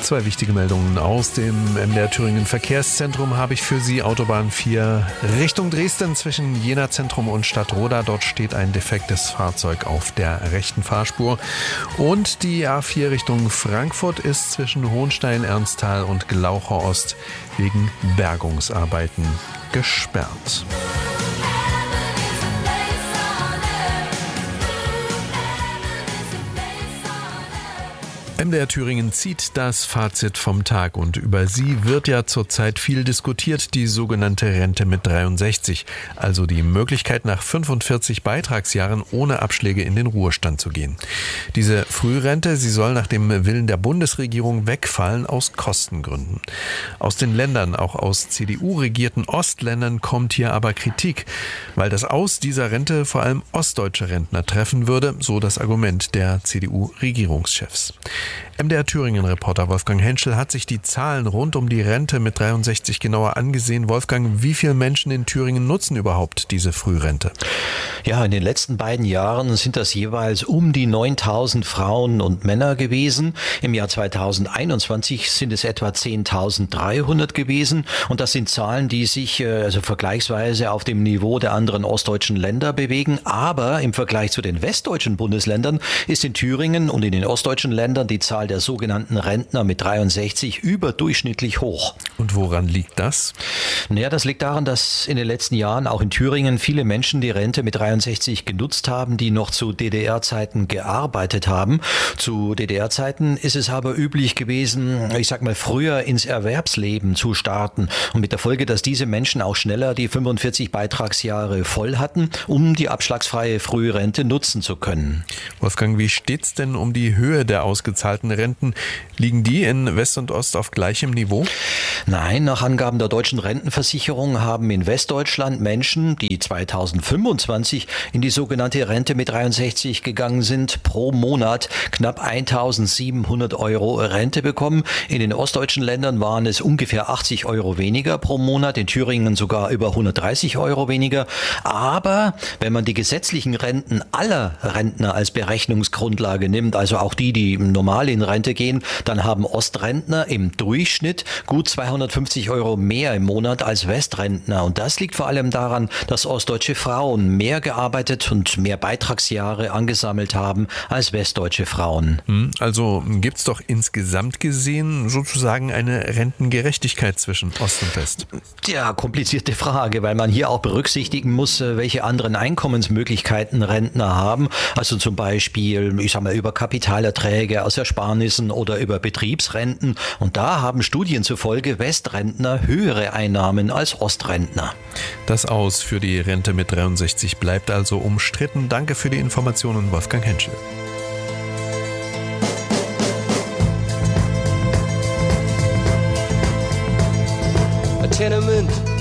Zwei wichtige Meldungen aus dem MDR Thüringen Verkehrszentrum habe ich für Sie. Autobahn 4 Richtung Dresden zwischen Jena Zentrum und Stadtroda. Dort steht ein defektes Fahrzeug auf der rechten Fahrspur. Und die A4 Richtung Frankfurt ist zwischen Hohenstein, Ernsthal und Glaucher Ost wegen Bergungsarbeiten gesperrt. MDR Thüringen zieht das Fazit vom Tag und über sie wird ja zurzeit viel diskutiert, die sogenannte Rente mit 63, also die Möglichkeit nach 45 Beitragsjahren ohne Abschläge in den Ruhestand zu gehen. Diese Frührente, sie soll nach dem Willen der Bundesregierung wegfallen aus Kostengründen. Aus den Ländern, auch aus CDU-regierten Ostländern kommt hier aber Kritik, weil das Aus dieser Rente vor allem ostdeutsche Rentner treffen würde, so das Argument der CDU-Regierungschefs. MDR Thüringen-Reporter Wolfgang Henschel hat sich die Zahlen rund um die Rente mit 63 genauer angesehen. Wolfgang, wie viele Menschen in Thüringen nutzen überhaupt diese Frührente? Ja, in den letzten beiden Jahren sind das jeweils um die 9.000 Frauen und Männer gewesen. Im Jahr 2021 sind es etwa 10.300 gewesen. Und das sind Zahlen, die sich also vergleichsweise auf dem Niveau der anderen ostdeutschen Länder bewegen. Aber im Vergleich zu den westdeutschen Bundesländern ist in Thüringen und in den ostdeutschen Ländern die Zahl der sogenannten Rentner mit 63 überdurchschnittlich hoch. Und woran liegt das? Naja, das liegt daran, dass in den letzten Jahren auch in Thüringen viele Menschen die Rente mit 63 genutzt haben, die noch zu DDR-Zeiten gearbeitet haben. Zu DDR-Zeiten ist es aber üblich gewesen, ich sag mal, früher ins Erwerbsleben zu starten. Und mit der Folge, dass diese Menschen auch schneller die 45 Beitragsjahre voll hatten, um die abschlagsfreie Frührente nutzen zu können. Wolfgang, wie steht's denn um die Höhe der ausgezahlten Renten? Liegen die in West und Ost auf gleichem Niveau? Nein, nach Angaben der Deutschen Rentenversicherung haben in Westdeutschland Menschen, die 2025 in die sogenannte Rente mit 63 gegangen sind, pro Monat knapp 1.700 Euro Rente bekommen. In den ostdeutschen Ländern waren es ungefähr 80 Euro weniger pro Monat, in Thüringen sogar über 130 Euro weniger. Aber wenn man die gesetzlichen Renten aller Rentner als Berechnungsgrundlage nimmt, also auch die normal in Rente gehen, dann haben Ostrentner im Durchschnitt gut 250 Euro mehr im Monat als Westrentner. Und das liegt vor allem daran, dass ostdeutsche Frauen mehr gearbeitet und mehr Beitragsjahre angesammelt haben als westdeutsche Frauen. Also gibt es doch insgesamt gesehen sozusagen eine Rentengerechtigkeit zwischen Ost und West. Ja, komplizierte Frage, weil man hier auch berücksichtigen muss, welche anderen Einkommensmöglichkeiten Rentner haben. Also zum Beispiel, ich sag mal, über Kapitalerträge aus Ersparnissen oder über Betriebsrenten. Und da haben Studien zufolge Westrentner höhere Einnahmen als Ostrentner. Das Aus für die Rente mit 63 bleibt also umstritten. Danke für die Informationen, Wolfgang Henschel. A tenement